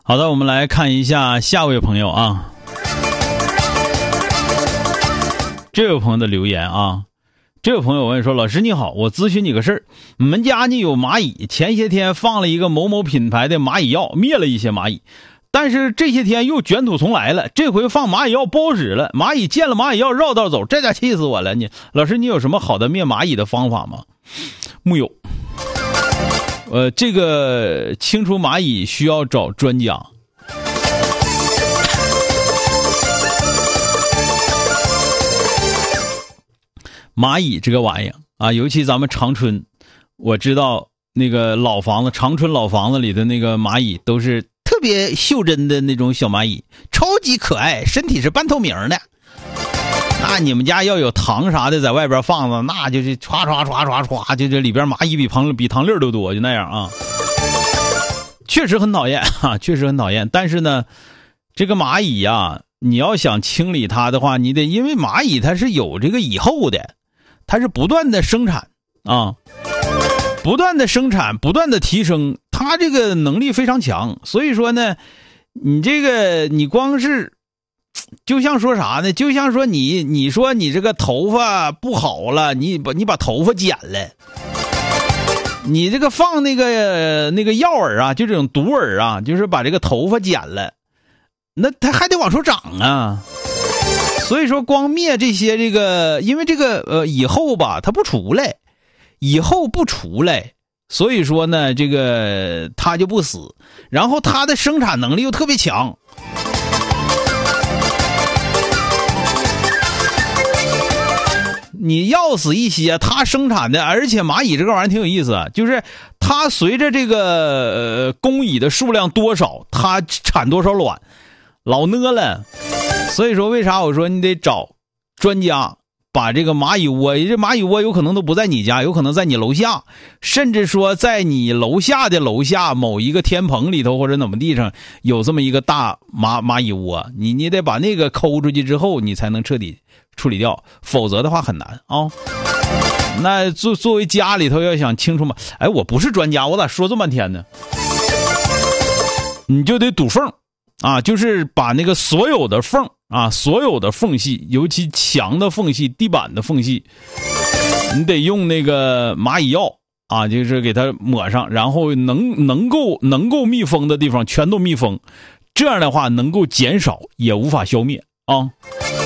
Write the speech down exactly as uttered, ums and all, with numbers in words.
好的，我们来看一下下位朋友啊，这位朋友的留言啊。这位朋友问说，老师你好，我咨询你个事儿，我们家呢有蚂蚁，前些天放了一个某某品牌的蚂蚁药，灭了一些蚂蚁，但是这些天又卷土重来了，这回放蚂蚁药不好使了，蚂蚁见了蚂蚁药绕道走，这下气死我了。你老师你有什么好的灭蚂蚁的方法吗？木有。呃，这个清除蚂蚁需要找专家。蚂蚁这个玩意啊，尤其咱们长春，我知道那个老房子，长春老房子里的那个蚂蚁都是特别袖珍的那种小蚂蚁，超级可爱，身体是半透明的。那你们家要有糖啥的在外边放着，那就是唰唰唰唰唰，就这里边蚂蚁比糖比糖粒都多，就那样啊。确实很讨厌啊，确实很讨厌。但是呢，这个蚂蚁呀、啊，你要想清理它的话，你得因为蚂蚁它是有这个蚁后的。它是不断的生产啊，不断的生产，不断的提升，它这个能力非常强。所以说呢，你这个你光是，就像说啥呢？就像说你你说你这个头发不好了，你把你把头发剪了，你这个放那个那个药饵啊，就这种毒饵啊，就是把这个头发剪了，那它还得往出长啊。所以说光灭这些这个，因为这个呃以后吧它不出来，以后不出来，所以说呢这个它就不死，然后它的生产能力又特别强。你要死一些，它生产的，而且蚂蚁这个玩意儿挺有意思啊，就是它随着这个呃工蚁的数量多少，它产多少卵，老呢了。所以说为啥我说你得找专家把这个蚂蚁窝，这蚂蚁窝有可能都不在你家，有可能在你楼下，甚至说在你楼下的楼下某一个天棚里头或者怎么地上有这么一个大蚂蚂蚁窝，你你得把那个抠出去之后你才能彻底处理掉，否则的话很难啊。那作作为家里头要想清楚嘛，哎，我不是专家，我咋说这么半天呢？你就得堵缝啊，就是把那个所有的缝啊，所有的缝隙，尤其墙的缝隙、地板的缝隙，你得用那个蚂蚁药啊，就是给它抹上，然后能能够能够密封的地方全都密封，这样的话能够减少，也无法消灭啊。